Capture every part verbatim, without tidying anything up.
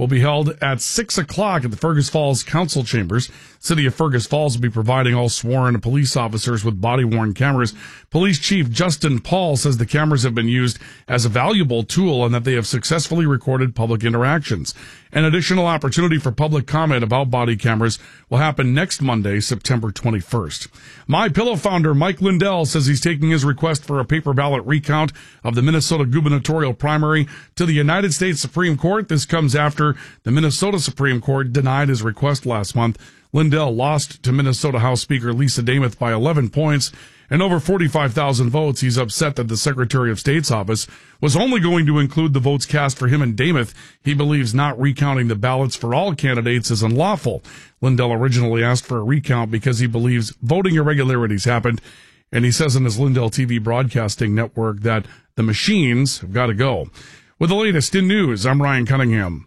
will be held at six o'clock at the Fergus Falls Council Chambers. City of Fergus Falls will be providing all sworn police officers with body-worn cameras. Police Chief Justin Paul says the cameras have been used as a valuable tool and that they have successfully recorded public interactions. An additional opportunity for public comment about body cameras will happen next Monday, September twenty-first. MyPillow founder Mike Lindell says he's taking his request for a paper ballot recount of the Minnesota gubernatorial primary to the United States Supreme Court. This comes after the Minnesota Supreme Court denied his request last month. Lindell lost to Minnesota House Speaker Lisa Demuth by eleven points and over forty-five thousand votes. He's upset that the Secretary of State's office was only going to include the votes cast for him and Demuth. He believes not recounting the ballots for all candidates is unlawful. Lindell originally asked for a recount because he believes voting irregularities happened, and he says in his Lindell T V broadcasting network that the machines have got to go. With the latest in news, I'm Ryan Cunningham.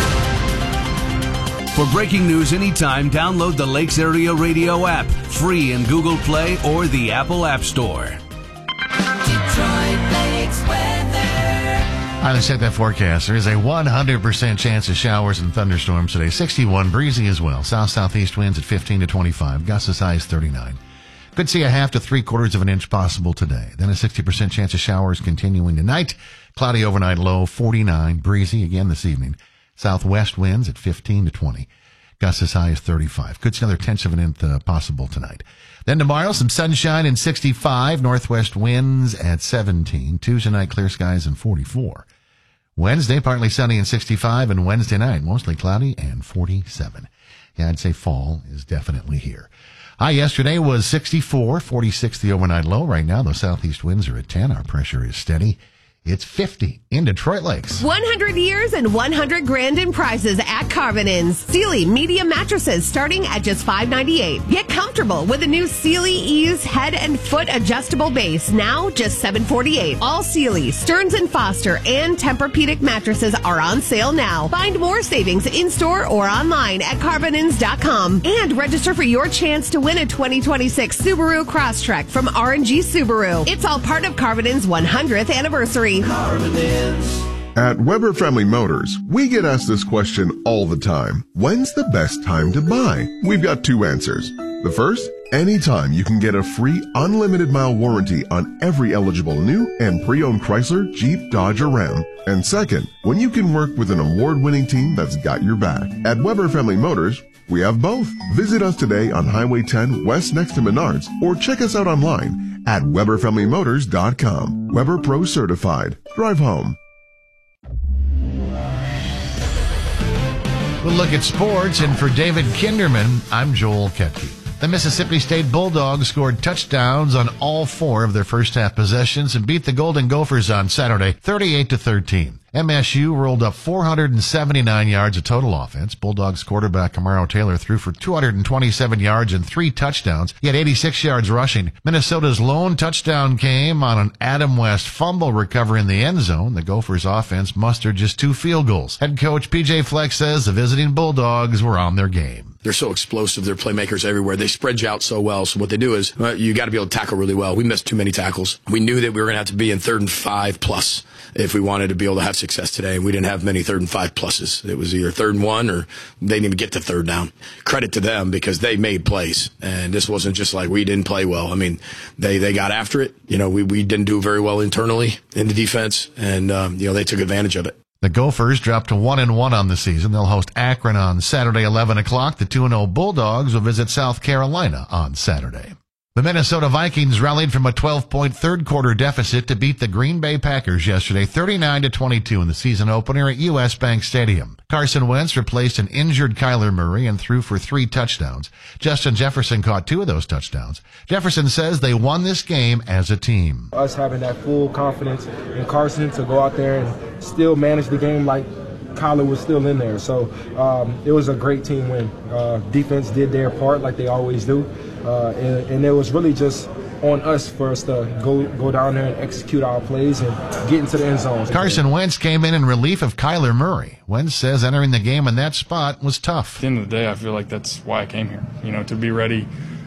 For breaking news anytime, download the Lakes Area Radio app, free in Google Play or the Apple App Store. Detroit Lakes weather. I check that forecast. There is a one hundred percent chance of showers and thunderstorms today. sixty-one, breezy as well. South-southeast winds at fifteen to twenty-five. Gusts as high as thirty-nine. Could see a half to three quarters of an inch possible today. Then a sixty percent chance of showers continuing tonight. Cloudy overnight, low forty-nine. Breezy again this evening. Southwest winds at fifteen to twenty. Gusts as high as thirty-five. Could see another tenth of an inch uh, possible tonight. Then tomorrow, some sunshine and sixty-five. Northwest winds at seventeen. Tuesday night, clear skies and forty-four. Wednesday, partly sunny and sixty-five. And Wednesday night, mostly cloudy and forty-seven. Yeah, I'd say fall is definitely here. High yesterday was sixty-four. forty-six the overnight low. Right now, the southeast winds are at ten. Our pressure is steady. It's fifty in Detroit Lakes. one hundred years and one hundred grand in prizes at Carvin Inns. Sealy medium mattresses starting at just five ninety-eight. Get comfortable with the new Sealy Ease head and foot adjustable base, now just seven forty-eight. All Sealy, Stearns and Foster, and Tempur-Pedic mattresses are on sale now. Find more savings in-store or online at carvin inns dot com. And register for your chance to win a twenty twenty-six Subaru Crosstrek from R and G Subaru. It's all part of Carvin Inns' one hundredth anniversary. At Weber Family Motors, we get asked this question all the time. When's the best time to buy? We've got two answers. The first, anytime you can get a free unlimited mile warranty on every eligible new and pre-owned Chrysler, Jeep, Dodge, or Ram. And second, when you can work with an award-winning team that's got your back. At Weber Family Motors, we have both. Visit us today on Highway ten West next to Menards, or check us out online at weber family motors dot com. Weber Pro Certified. Drive home. We'll look at sports, and for David Kinderman, I'm Joel Ketke. The Mississippi State Bulldogs scored touchdowns on all four of their first half possessions and beat the Golden Gophers on Saturday, thirty-eight to thirteen. M S U rolled up four hundred seventy-nine yards of total offense. Bulldogs quarterback Camaro Taylor threw for two hundred twenty-seven yards and three touchdowns. He had eighty-six yards rushing. Minnesota's lone touchdown came on an Adam West fumble recovery in the end zone. The Gophers offense mustered just two field goals. Head coach P J Fleck says the visiting Bulldogs were on their game. They're so explosive. They're playmakers everywhere. They spread you out so well. So what they do is uh, you got to be able to tackle really well. We missed too many tackles. We knew that we were going to have to be in third and five plus if we wanted to be able to have success today. We didn't have many third and five pluses. It was either third and one or they didn't even get to third down. Credit to them because they made plays. And this wasn't just like we didn't play well. I mean, they, they got after it. You know, we, we didn't do very well internally in the defense. And, um, you know, they took advantage of it. The Gophers dropped to one and one on the season. They'll host Akron on Saturday, eleven o'clock. The two and oh Bulldogs will visit South Carolina on Saturday. The Minnesota Vikings rallied from a twelve-point third-quarter deficit to beat the Green Bay Packers yesterday, thirty-nine to twenty-two in the season opener at U S. Bank Stadium. Carson Wentz replaced an injured Kyler Murray and threw for three touchdowns. Justin Jefferson caught two of those touchdowns. Jefferson says they won this game as a team. Us having that full confidence in Carson to go out there and still manage the game like Kyler was still in there. So um, it was a great team win. Uh, defense did their part like they always do. Uh, and, and it was really just on us for us to go go down there and execute our plays and get into the end zone. Carson Wentz came in in relief of Kyler Murray. Wentz says entering the game in that spot was tough. At the end of the day, I feel like that's why I came here, you know, to be ready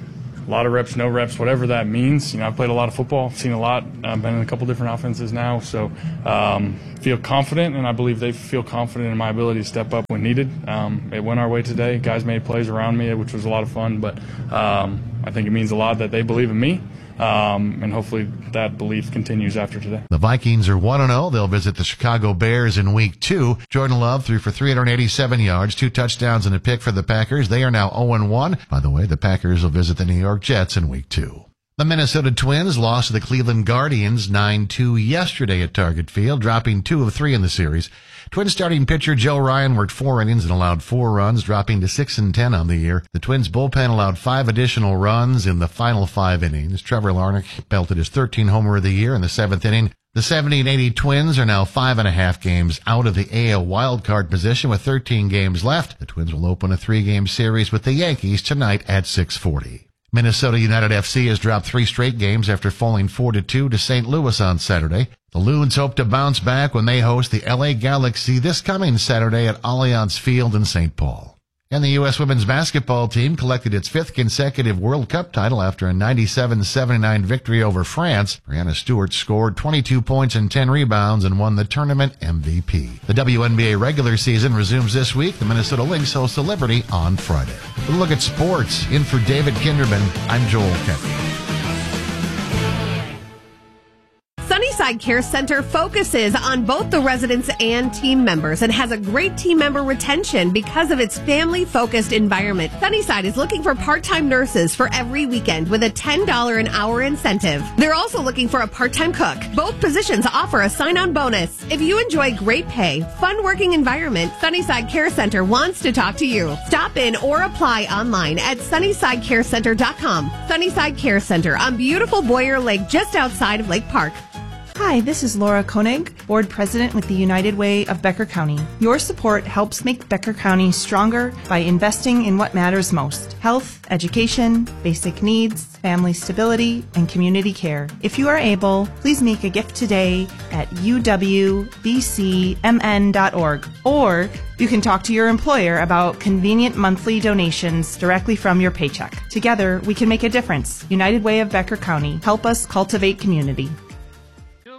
a lot of reps, no reps, whatever that means. You know, I've played a lot of football, seen a lot, I've been in a couple different offenses now, so um, feel confident, and I believe they feel confident in my ability to step up when needed. Um, it went our way today. Guys made plays around me, which was a lot of fun, but um, I think it means a lot that they believe in me. Um, and hopefully that belief continues after today. The Vikings are one and oh. They'll visit the Chicago Bears in week two. Jordan Love threw for three hundred eighty-seven yards, two touchdowns and a pick for the Packers. They are now oh and one. By the way, the Packers will visit the New York Jets in week two. The Minnesota Twins lost to the Cleveland Guardians nine two yesterday at Target Field, dropping two of three in the series. Twins starting pitcher Joe Ryan worked four innings and allowed four runs, dropping to six and ten on the year. The Twins bullpen allowed five additional runs in the final five innings. Trevor Larnach belted his thirteenth homer of the year in the seventh inning. The seventy and eighty Twins are now five and a half games out of the A L wildcard position with thirteen games left. The Twins will open a three-game series with the Yankees tonight at six forty. Minnesota United F C has dropped three straight games after falling four to two to Saint Louis on Saturday. The Loons hope to bounce back when they host the L A Galaxy this coming Saturday at Allianz Field in Saint Paul. And the U S women's basketball team collected its fifth consecutive World Cup title after a ninety-seven seventy-nine victory over France. Brianna Stewart scored twenty-two points and ten rebounds and won the tournament M V P. The W N B A regular season resumes this week. The Minnesota Lynx host the Liberty on Friday. We'll look at sports. In for David Kinderman, I'm Joel Kemp. Sunnyside Care Center focuses on both the residents and team members and has a great team member retention because of its family-focused environment. Sunnyside is looking for part-time nurses for every weekend with a ten dollars an hour incentive. They're also looking for a part-time cook. Both positions offer a sign-on bonus. If you enjoy great pay, fun working environment, Sunnyside Care Center wants to talk to you. Stop in or apply online at sunnyside care center dot com. Sunnyside Care Center on beautiful Boyer Lake just outside of Lake Park. Hi, this is Laura Koenig, Board President with the United Way of Becker County. Your support helps make Becker County stronger by investing in what matters most: health, education, basic needs, family stability, and community care. If you are able, please make a gift today at u w b c m n dot org, or you can talk to your employer about convenient monthly donations directly from your paycheck. Together, we can make a difference. United Way of Becker County. Help us cultivate community.